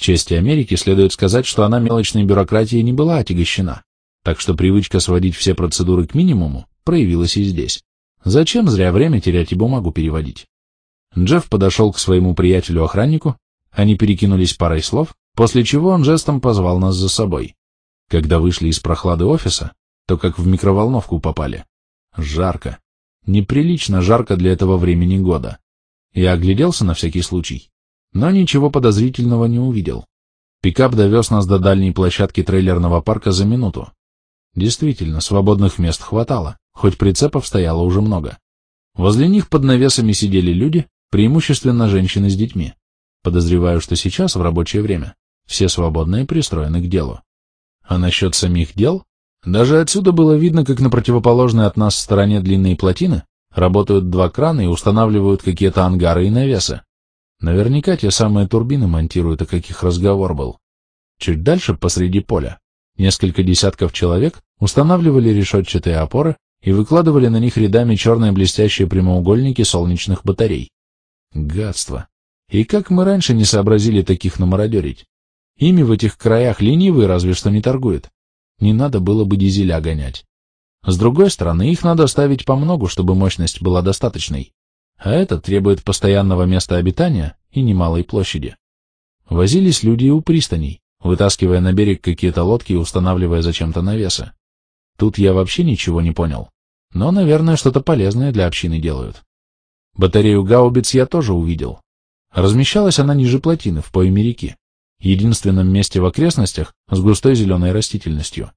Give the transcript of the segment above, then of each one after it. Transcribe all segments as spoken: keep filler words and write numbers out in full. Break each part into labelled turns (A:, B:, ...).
A: чести Америки следует сказать, что она мелочной бюрократией не была отягощена, так что привычка сводить все процедуры к минимуму проявилась и здесь. Зачем зря время терять и бумагу переводить? Джефф подошел к своему приятелю-охраннику, они перекинулись парой слов, после чего он жестом позвал нас за собой. Когда вышли из прохлады офиса, то как в микроволновку попали. Жарко. Неприлично жарко для этого времени года. Я огляделся на всякий случай, но ничего подозрительного не увидел. Пикап довез нас до дальней площадки трейлерного парка за минуту. Действительно, свободных мест хватало, хоть прицепов стояло уже много. Возле них под навесами сидели люди, преимущественно женщины с детьми. Подозреваю, что сейчас, в рабочее время, все свободные пристроены к делу. А насчет самих дел? Даже отсюда было видно, как на противоположной от нас стороне длинной плотины работают два крана и устанавливают какие-то ангары и навесы. Наверняка те самые турбины монтируют, о каких разговор был. Чуть дальше, посреди поля, несколько десятков человек устанавливали решетчатые опоры и выкладывали на них рядами черные блестящие прямоугольники солнечных батарей. Гадство! И как мы раньше не сообразили таких намародерить? Ими в этих краях ленивый разве что не торгует. Не надо было бы дизеля гонять. С другой стороны, их надо ставить помногу, чтобы мощность была достаточной, а это требует постоянного места обитания и немалой площади. Возились люди и у пристаней, вытаскивая на берег какие-то лодки и устанавливая зачем-то навесы. Тут я вообще ничего не понял, но, наверное, что-то полезное для общины делают. Батарею гаубиц я тоже увидел. Размещалась она ниже плотины, в пойме реки, единственном месте в окрестностях с густой зеленой растительностью.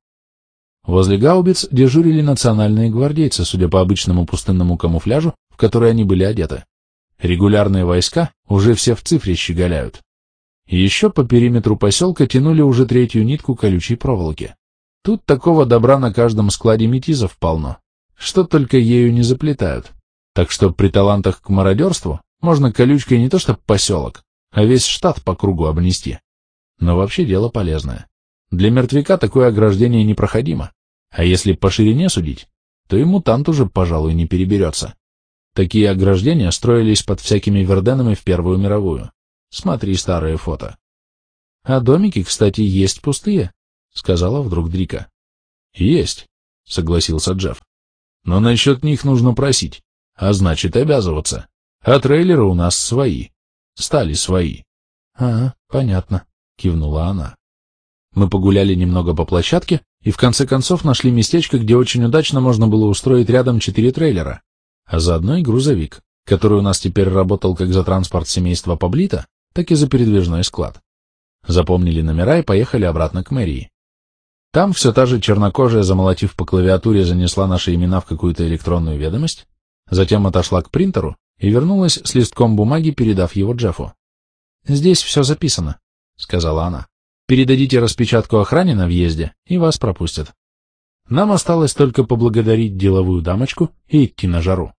A: Возле гаубиц дежурили национальные гвардейцы, судя по обычному пустынному камуфляжу, в который они были одеты. Регулярные войска уже все в цифре щеголяют. И еще по периметру поселка тянули уже третью нитку колючей проволоки. Тут такого добра на каждом складе метизов полно, что только ею не заплетают. Так что при талантах к мародерству можно колючкой не то что поселок, а весь штат по кругу обнести. Но вообще дело полезное. Для мертвяка такое ограждение непроходимо, а если по ширине судить, то и мутант уже, пожалуй, не переберется. Такие ограждения строились под всякими Верденами в Первую мировую. Смотри старые фото. — А домики, кстати, есть пустые, — сказала вдруг Дрика. — Есть, — согласился Джефф. — Но насчет них нужно просить, а значит обязываться. А трейлеры у нас свои. Стали свои. — А, понятно, — кивнула она. Мы погуляли немного по площадке и в конце концов нашли местечко, где очень удачно можно было устроить рядом четыре трейлера, а заодно и грузовик, который у нас теперь работал как за транспорт семейства Паблито, так и за передвижной склад. Запомнили номера и поехали обратно к мэрии. Там все та же чернокожая, замолотив по клавиатуре, занесла наши имена в какую-то электронную ведомость, затем отошла к принтеру и вернулась с листком бумаги, передав его Джеффу. «Здесь все записано», — сказала она. «Передадите распечатку охране на въезде, и вас пропустят. Нам осталось только поблагодарить деловую дамочку и идти на жару».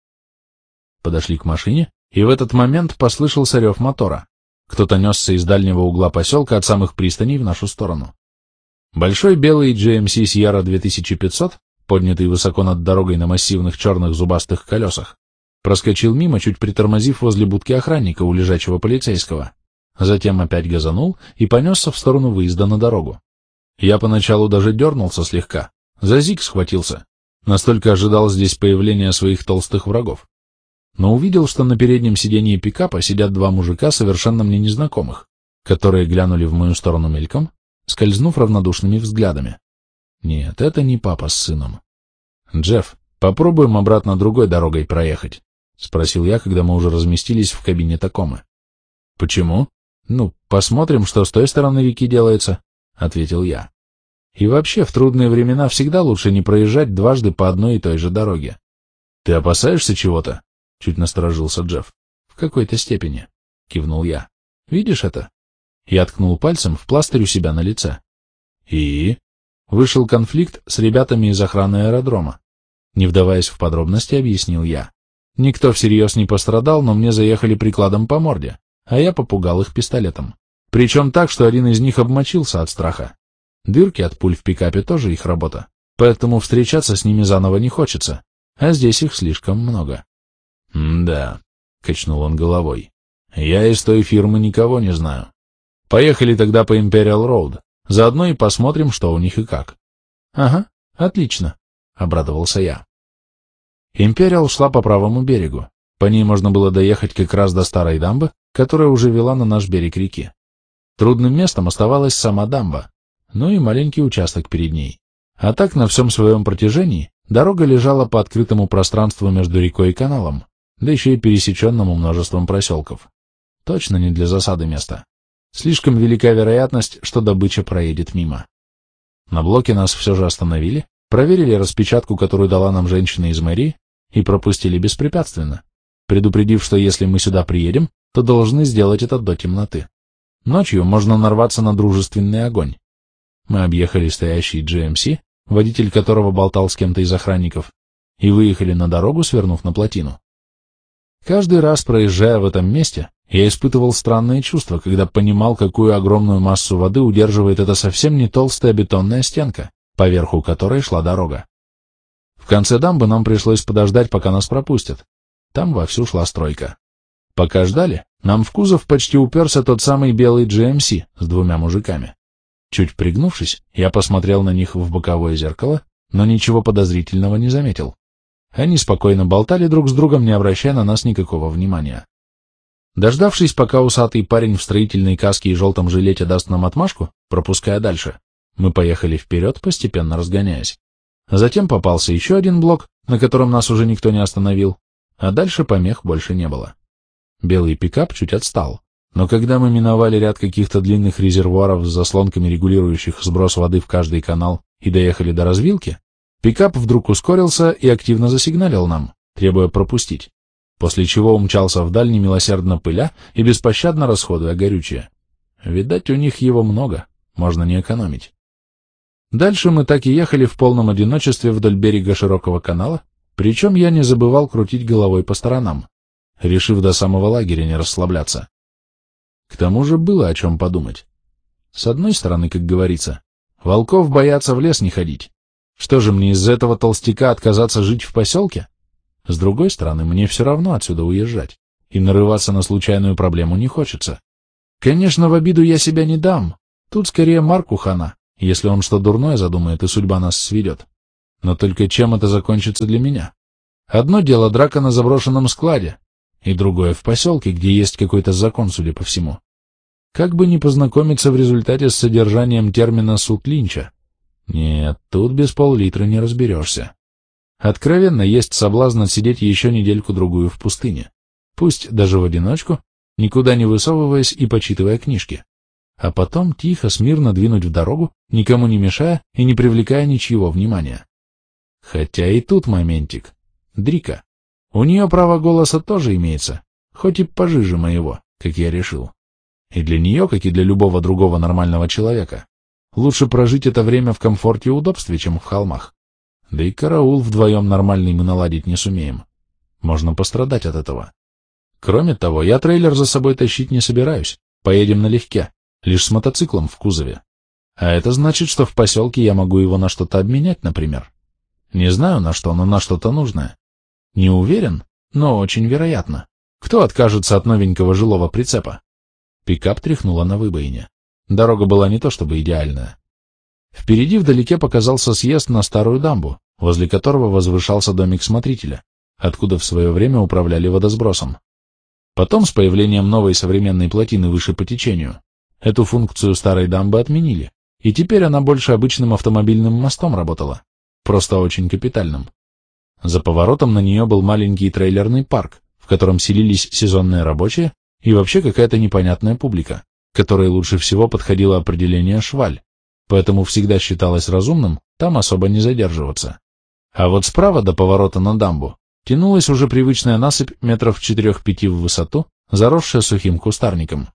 A: Подошли к машине, и в этот момент послышался рев мотора. Кто-то несся из дальнего угла поселка от самых пристаней в нашу сторону. Большой белый джи эм си Sierra две тысячи пятьсот, поднятый высоко над дорогой на массивных черных зубастых колесах, проскочил мимо, чуть притормозив возле будки охранника у лежачего полицейского. Затем опять газанул и понесся в сторону выезда на дорогу. Я поначалу даже дернулся слегка, за зиг схватился, настолько ожидал здесь появления своих толстых врагов. Но увидел, что на переднем сиденье пикапа сидят два мужика, совершенно мне незнакомых, которые глянули в мою сторону мельком, скользнув равнодушными взглядами. Нет, это не папа с сыном. «Джефф, попробуем обратно другой дорогой проехать», — спросил я, когда мы уже разместились в кабине Такомы. «Почему?» «Ну, посмотрим, что с той стороны реки делается», — ответил я. «И вообще, в трудные времена всегда лучше не проезжать дважды по одной и той же дороге». «Ты опасаешься чего-то?» — чуть насторожился Джефф. «В какой-то степени», — кивнул я. «Видишь это?» Я ткнул пальцем в пластырь у себя на лице. «И?» Вышел конфликт с ребятами из охраны аэродрома. Не вдаваясь в подробности, объяснил я. Никто всерьез не пострадал, но мне заехали прикладом по морде, а я попугал их пистолетом. Причем так, что один из них обмочился от страха. Дырки от пуль в пикапе тоже их работа, поэтому встречаться с ними заново не хочется, а здесь их слишком много. «Да», — качнул он головой, — «я из той фирмы никого не знаю». Поехали тогда по Imperial Road. Заодно и посмотрим, что у них и как. Ага, отлично, обрадовался я. Imperial шла по правому берегу. По ней можно было доехать как раз до старой дамбы, которая уже вела на наш берег реки. Трудным местом оставалась сама дамба, ну и маленький участок перед ней. А так на всем своем протяжении дорога лежала по открытому пространству между рекой и каналом, да еще и пересеченному множеством проселков. Точно не для засады место. Слишком велика вероятность, что добыча проедет мимо. На блоке нас все же остановили, проверили распечатку, которую дала нам женщина из мэрии, и пропустили беспрепятственно, предупредив, что если мы сюда приедем, то должны сделать это до темноты. Ночью можно нарваться на дружественный огонь. Мы объехали стоящий джи эм си, водитель которого болтал с кем-то из охранников, и выехали на дорогу, свернув на плотину. Каждый раз, проезжая в этом месте, я испытывал странные чувства, когда понимал, какую огромную массу воды удерживает эта совсем не толстая бетонная стенка, поверху которой шла дорога. В конце дамбы нам пришлось подождать, пока нас пропустят. Там вовсю шла стройка. Пока ждали, нам в кузов почти уперся тот самый белый джи эм си с двумя мужиками. Чуть пригнувшись, я посмотрел на них в боковое зеркало, но ничего подозрительного не заметил. Они спокойно болтали друг с другом, не обращая на нас никакого внимания. Дождавшись, пока усатый парень в строительной каске и желтом жилете даст нам отмашку, пропуская дальше, мы поехали вперед, постепенно разгоняясь. Затем попался еще один блок, на котором нас уже никто не остановил, а дальше помех больше не было. Белый пикап чуть отстал, но когда мы миновали ряд каких-то длинных резервуаров с заслонками, регулирующих сброс воды в каждый канал, и доехали до развилки, пикап вдруг ускорился и активно засигналил нам, требуя пропустить, после чего умчался вдаль, немилосердно пыля и беспощадно расходуя горючее. Видать, у них его много, можно не экономить. Дальше мы так и ехали в полном одиночестве вдоль берега широкого канала, причем я не забывал крутить головой по сторонам, решив до самого лагеря не расслабляться. К тому же было о чем подумать. С одной стороны, как говорится, волков боятся в лес не ходить. Что же мне из-за этого толстяка отказаться жить в поселке? С другой стороны, мне все равно отсюда уезжать, и нарываться на случайную проблему не хочется. Конечно, в обиду я себя не дам, тут скорее Марку хана, если он что дурное задумает и судьба нас сведет. Но только чем это закончится для меня? Одно дело драка на заброшенном складе, и другое в поселке, где есть какой-то закон, судя по всему. Как бы не познакомиться в результате с содержанием термина «суд Линча». Нет, тут без пол-литра не разберешься. Откровенно есть соблазн отсидеть еще недельку-другую в пустыне, пусть даже в одиночку, никуда не высовываясь и почитывая книжки, а потом тихо, смирно двинуть в дорогу, никому не мешая и не привлекая ничьего внимания. Хотя и тут моментик. Дрика. У нее право голоса тоже имеется, хоть и пожиже моего, как я решил. И для нее, как и для любого другого нормального человека, лучше прожить это время в комфорте и удобстве, чем в холмах. Да и караул вдвоем нормальный мы наладить не сумеем. Можно пострадать от этого. Кроме того, я трейлер за собой тащить не собираюсь. Поедем налегке, лишь с мотоциклом в кузове. А это значит, что в поселке я могу его на что-то обменять, например. Не знаю на что, но на что-то нужное. Не уверен, но очень вероятно. Кто откажется от новенького жилого прицепа? Пикап тряхнуло на выбоине. Дорога была не то чтобы идеальная. Впереди вдалеке показался съезд на старую дамбу, возле которого возвышался домик смотрителя, откуда в свое время управляли водосбросом. Потом, с появлением новой современной плотины выше по течению, эту функцию старой дамбы отменили, и теперь она больше обычным автомобильным мостом работала, просто очень капитальным. За поворотом на нее был маленький трейлерный парк, в котором селились сезонные рабочие и вообще какая-то непонятная публика, которой лучше всего подходило определение «шваль», поэтому всегда считалось разумным там особо не задерживаться. А вот справа до поворота на дамбу тянулась уже привычная насыпь метров четырех-пяти в высоту, заросшая сухим кустарником.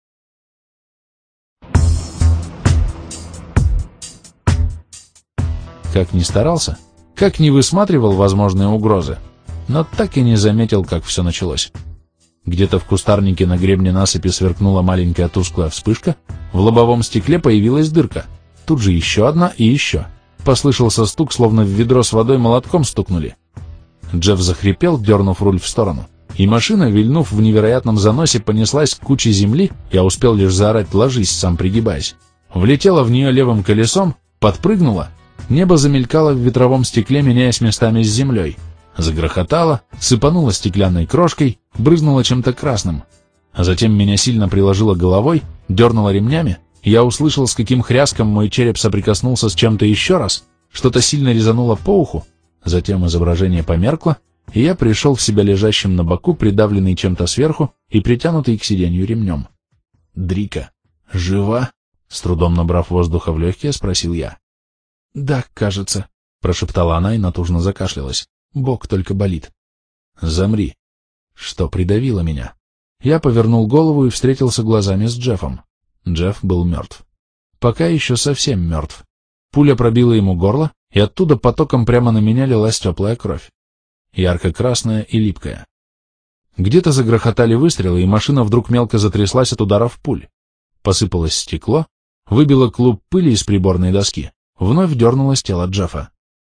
A: Как ни старался, как ни высматривал возможные угрозы, но так и не заметил, как все началось. Где-то в кустарнике на гребне насыпи сверкнула маленькая тусклая вспышка, в лобовом стекле появилась дырка, тут же еще одна и еще. Послышался стук, словно в ведро с водой молотком стукнули. Джефф захрипел, дернув руль в сторону, и машина, вильнув в невероятном заносе, понеслась к куче земли, я успел лишь заорать «ложись», сам пригибаясь. Влетела в нее левым колесом, подпрыгнула, небо замелькало в ветровом стекле, меняясь местами с землей. Загрохотало, сыпануло стеклянной крошкой, брызнуло чем-то красным. А затем меня сильно приложило головой, дернуло ремнями, и я услышал, с каким хряском мой череп соприкоснулся с чем-то еще раз, что-то сильно резануло по уху, затем изображение померкло, и я пришел в себя лежащим на боку, придавленный чем-то сверху и притянутый к сиденью ремнем. «Дрика, жива?» — с трудом набрав воздуха в легкие, спросил я. «Да, кажется», — прошептала она и натужно закашлялась. «Бок только болит». «Замри». Что придавило меня? Я повернул голову и встретился глазами с Джеффом. Джефф был мертв. Пока еще совсем мертв. Пуля пробила ему горло, и оттуда потоком прямо на меня лилась теплая кровь. Ярко-красная и липкая. Где-то загрохотали выстрелы, и машина вдруг мелко затряслась от ударов пуль. Посыпалось стекло, выбило клуб пыли из приборной доски, вновь дернулось тело Джеффа.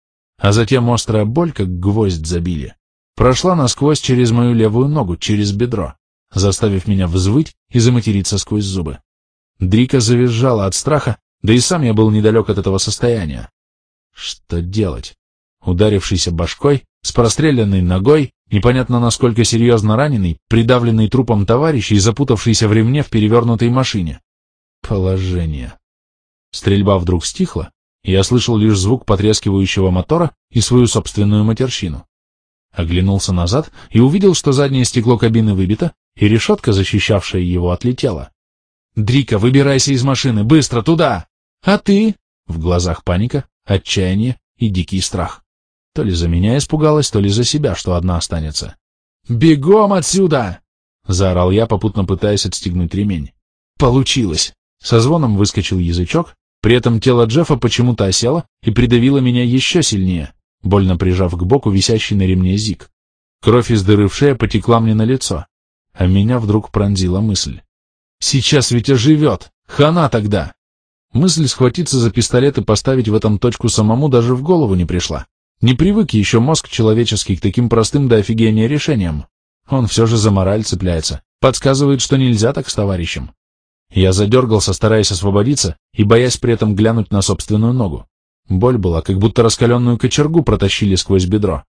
A: А затем острая боль, как гвоздь забили, прошла насквозь через мою левую ногу, через бедро, заставив меня взвыть и заматериться сквозь зубы. Дрика завизжала от страха, да и сам я был недалек от этого состояния. Что делать? Ударившийся башкой, с простреленной ногой, непонятно насколько серьезно раненый, придавленный трупом товарища и запутавшийся в ремне в перевернутой машине. Положение. Стрельба вдруг стихла, и я слышал лишь звук потрескивающего мотора и свою собственную матерщину. Оглянулся назад и увидел, что заднее стекло кабины выбито, и решетка, защищавшая его, отлетела. «Дрика, выбирайся из машины, быстро, туда!» «А ты?» В глазах паника, отчаяние и дикий страх. То ли за меня испугалась, то ли за себя, что одна останется. «Бегом отсюда!» — заорал я, попутно пытаясь отстегнуть ремень. Получилось. Со звоном выскочил язычок, при этом тело Джеффа почему-то осело и придавило меня еще сильнее, больно прижав к боку висящий на ремне зик. Кровь из дыры в шее потекла мне на лицо, а меня вдруг пронзила мысль. «Сейчас ведь оживет! Хана тогда!» Мысль схватиться за пистолет и поставить в этом точку самому даже в голову не пришла. Не привык еще мозг человеческий к таким простым до офигения решениям. Он все же за мораль цепляется, подсказывает, что нельзя так с товарищем. Я задергался, стараясь освободиться и боясь при этом глянуть на собственную ногу. Боль была, как будто раскаленную кочергу протащили сквозь бедро.